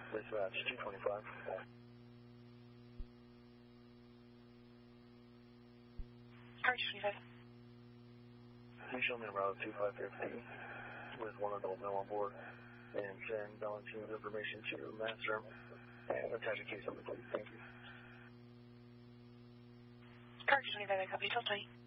Dispatch 225. Car 225. Please show me a route 2550 with one adult male on board and send Valentine's information to master and attach a case number, please. Thank you. Car 225, I copy, 1220.